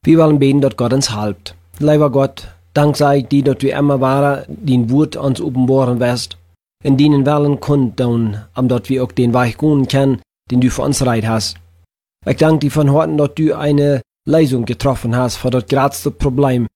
Wir wollen beten, dass Gott uns hilft. Lieber Gott, dank sei ich dir, dass du immer wahre dein Wort uns offenbaren wirst, in denen Wellen kundtun, dass wir auch den Weg gehen können, den du für uns bereit hast. Ich danke dir von Herzen, dass du eine Lösung getroffen hast für das größte Problem,